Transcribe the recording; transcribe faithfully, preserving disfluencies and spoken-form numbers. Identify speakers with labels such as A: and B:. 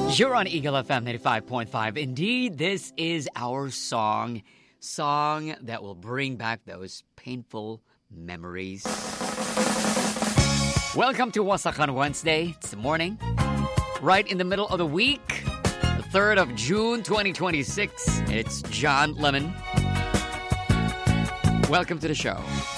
A: You're on Eagle F M ninety-five point five. Indeed, this is our song. Song that will bring back those painful memories. Welcome to Wasakan Wednesday. It's the morning, right in the middle of the week, the third of June twenty twenty-six. It's John Lemon. Welcome to the show.